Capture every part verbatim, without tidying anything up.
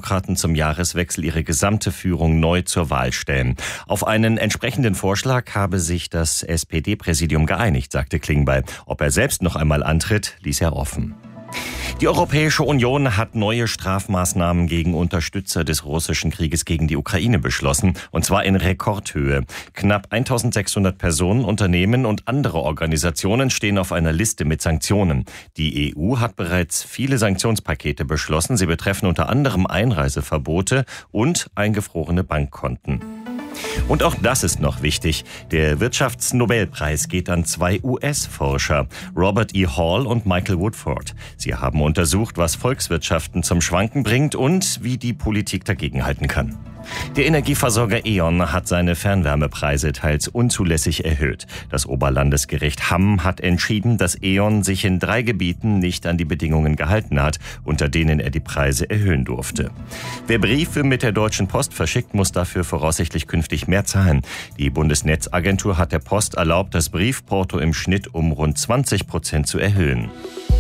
Sozialdemokraten zum Jahreswechsel ihre gesamte Führung neu zur Wahl stellen. Auf einen entsprechenden Vorschlag habe sich das S P D-Präsidium geeinigt, sagte Klingbeil. Ob er selbst noch einmal antritt, ließ er offen. Die Europäische Union hat neue Strafmaßnahmen gegen Unterstützer des russischen Krieges gegen die Ukraine beschlossen, und zwar in Rekordhöhe. Knapp eintausendsechshundert Personen, Unternehmen und andere Organisationen stehen auf einer Liste mit Sanktionen. Die E U hat bereits viele Sanktionspakete beschlossen. Sie betreffen unter anderem Einreiseverbote und eingefrorene Bankkonten. Und auch das ist noch wichtig. Der Wirtschaftsnobelpreis geht an zwei U S-Forscher, Robert E. Hall und Michael Woodford. Sie haben untersucht, was Volkswirtschaften zum Schwanken bringt und wie die Politik dagegenhalten kann. Der Energieversorger E.ON hat seine Fernwärmepreise teils unzulässig erhöht. Das Oberlandesgericht Hamm hat entschieden, dass E.ON sich in drei Gebieten nicht an die Bedingungen gehalten hat, unter denen er die Preise erhöhen durfte. Wer Briefe mit der Deutschen Post verschickt, muss dafür voraussichtlich künftig mehr zahlen. Die Bundesnetzagentur hat der Post erlaubt, das Briefporto im Schnitt um rund zwanzig Prozent zu erhöhen.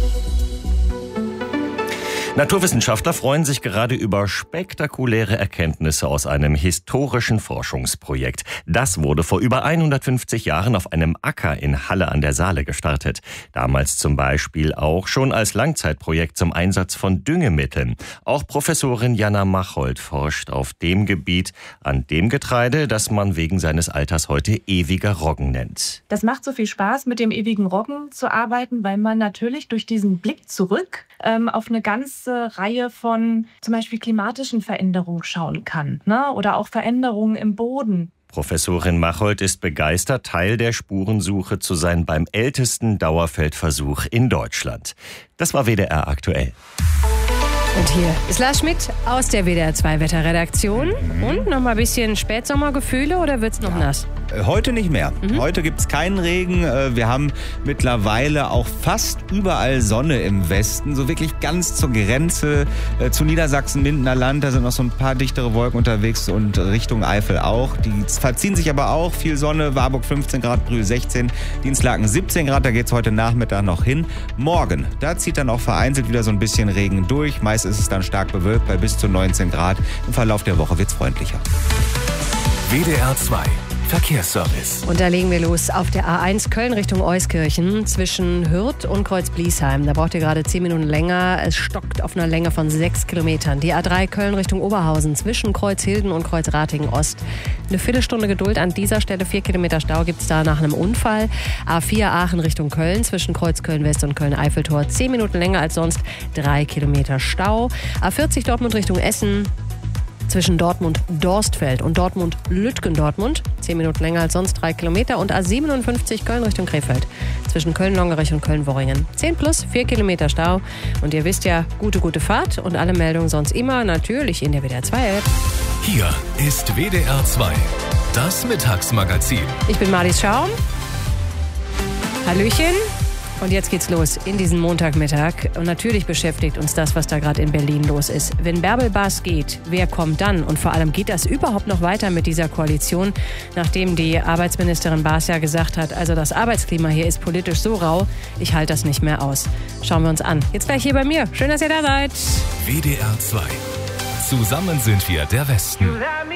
Naturwissenschaftler freuen sich gerade über spektakuläre Erkenntnisse aus einem historischen Forschungsprojekt. Das wurde vor über hundertfünfzig Jahren auf einem Acker in Halle an der Saale gestartet. Damals zum Beispiel auch schon als Langzeitprojekt zum Einsatz von Düngemitteln. Auch Professorin Jana Machold forscht auf dem Gebiet an dem Getreide, das man wegen seines Alters heute ewiger Roggen nennt. Das macht so viel Spaß, mit dem ewigen Roggen zu arbeiten, weil man natürlich durch diesen Blick zurück ähm, auf eine ganze Reihe von zum Beispiel klimatischen Veränderungen schauen kann, ne? Oder auch Veränderungen im Boden. Professorin Machold ist begeistert, Teil der Spurensuche zu sein beim ältesten Dauerfeldversuch in Deutschland. Das war W D R aktuell. Und hier ist Lars Schmidt aus der W D R zwei Wetterredaktion. Mhm. Und noch mal ein bisschen Spätsommergefühle oder wird's noch ja. nass? Heute nicht mehr. Mhm. Heute gibt es keinen Regen. Wir haben mittlerweile auch fast überall Sonne im Westen. So wirklich ganz zur Grenze zu Niedersachsen, Mindener Land. Da sind noch so ein paar dichtere Wolken unterwegs und Richtung Eifel auch. Die verziehen sich aber auch. Viel Sonne. Warburg fünfzehn Grad, Brühl sechzehn, Dienstlaken siebzehn Grad. Da geht es heute Nachmittag noch hin. Morgen, da zieht dann auch vereinzelt wieder so ein bisschen Regen durch. Meist ist es dann stark bewölkt bei bis zu neunzehn Grad. Im Verlauf der Woche wird es freundlicher. W D R zwei Verkehrsservice. Und da legen wir los auf der A eins Köln Richtung Euskirchen zwischen Hürth und Kreuz-Bliesheim. Da braucht ihr gerade zehn Minuten länger. Es stockt auf einer Länge von sechs Kilometern. Die A drei Köln Richtung Oberhausen zwischen Kreuzhilden und Kreuzratingen Ost. Eine Viertelstunde Geduld an dieser Stelle. Vier Kilometer Stau gibt es da nach einem Unfall. A vier Aachen Richtung Köln zwischen Kreuz Köln-West und Köln-Eiffeltor. Zehn Minuten länger als sonst. Drei Kilometer Stau. A vierzig Dortmund Richtung Essen. Zwischen Dortmund-Dorstfeld und Dortmund-Lütgendortmund. Zehn Minuten länger als sonst, drei Kilometer. Und A siebenundfünfzig Köln Richtung Krefeld. Zwischen Köln-Longerich und Köln-Worringen. zehn plus, vier Kilometer Stau. Und ihr wisst ja, gute, gute Fahrt. Und alle Meldungen sonst immer natürlich in der W D R zwei App. Hier ist W D R zwei, das Mittagsmagazin. Ich bin Marlies Schaum. Hallöchen. Und jetzt geht's los in diesen Montagmittag. Und natürlich beschäftigt uns das, was da gerade in Berlin los ist. Wenn Bärbel Baas geht, wer kommt dann? Und vor allem, geht das überhaupt noch weiter mit dieser Koalition? Nachdem die Arbeitsministerin Baas ja gesagt hat, also das Arbeitsklima hier ist politisch so rau, ich halte das nicht mehr aus. Schauen wir uns an. Jetzt gleich hier bei mir. Schön, dass ihr da seid. W D R zwei. Zusammen sind wir der Westen.